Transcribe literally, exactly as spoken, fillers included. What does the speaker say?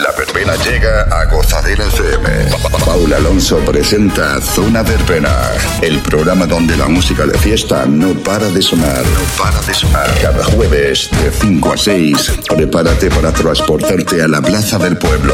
La verbena llega a Gozadera F M. Paula Alonso presenta Zona Verbena, el programa donde la música de fiesta no para de sonar. No para de sonar. Cada jueves de cinco a seis, prepárate para transportarte a la plaza del pueblo.